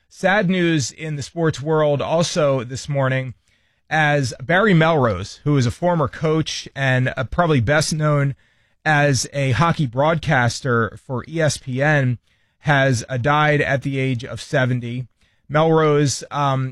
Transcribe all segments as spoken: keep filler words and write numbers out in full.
Sad news in the sports world also this morning, as Barry Melrose, who is a former coach and uh, probably best known as a hockey broadcaster for E S P N, has uh, died at the age of seventy. Melrose um,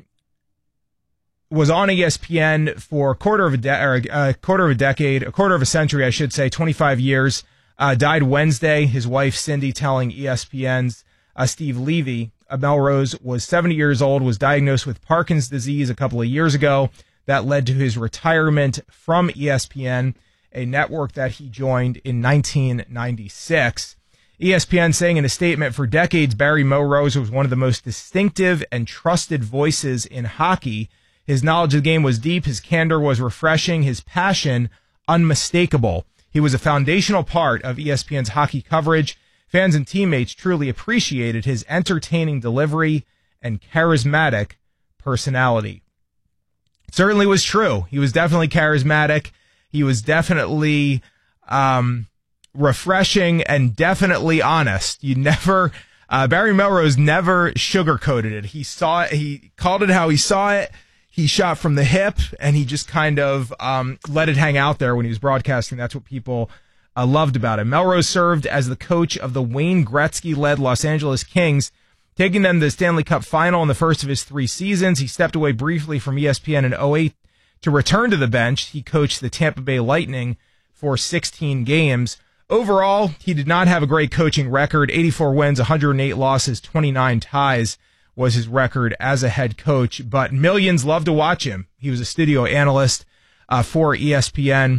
was on E S P N for a quarter of a, de- or a quarter of a decade, a quarter of a century, I should say, twenty-five years. Uh, died Wednesday. His wife, Cindy, telling E S P N's uh, Steve Levy. Uh, Melrose was seventy years old, was diagnosed with Parkinson's disease a couple of years ago. That led to his retirement from E S P N, a network that he joined in nineteen ninety-six. E S P N saying in a statement, for decades, Barry Melrose was one of the most distinctive and trusted voices in hockey. His knowledge of the game was deep. His candor was refreshing. His passion unmistakable. He was a foundational part of E S P N's hockey coverage. Fans and teammates truly appreciated his entertaining delivery and charismatic personality. It certainly was true. He was definitely charismatic. He was definitely um, refreshing and definitely honest. You never, uh, Barry Melrose never sugarcoated it. He saw it. He called it how he saw it. He shot from the hip, and he just kind of um, let it hang out there when he was broadcasting. That's what people uh, loved about him. Melrose served as the coach of the Wayne Gretzky-led Los Angeles Kings, taking them to the Stanley Cup final in the first of his three seasons. He stepped away briefly from E S P N in oh eight to return to the bench. He coached the Tampa Bay Lightning for sixteen games. Overall, he did not have a great coaching record. eighty-four wins, one hundred eight losses, twenty-nine ties was his record as a head coach, but millions loved to watch him. He was a studio analyst uh, for E S P N,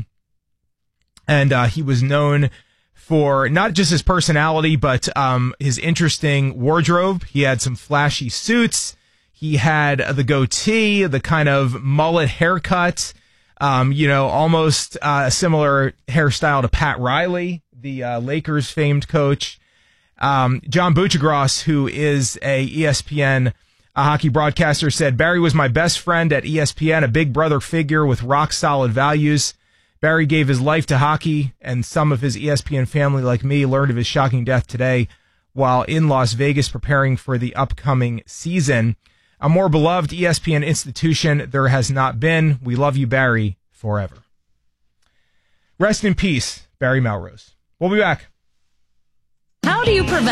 and uh, he was known for not just his personality, but um, his interesting wardrobe. He had some flashy suits. He had the goatee, the kind of mullet haircut, um, you know, almost uh, a similar hairstyle to Pat Riley, the uh, Lakers famed coach. Um, John Buccigross, who is a E S P N a hockey broadcaster, said, Barry was my best friend at E S P N, a big brother figure with rock solid values. Barry gave his life to hockey, and some of his E S P N family, like me, learned of his shocking death today while in Las Vegas preparing for the upcoming season. A more beloved E S P N institution there has not been. We love you, Barry, forever. Rest in peace, Barry Melrose. We'll be back. How do you prevent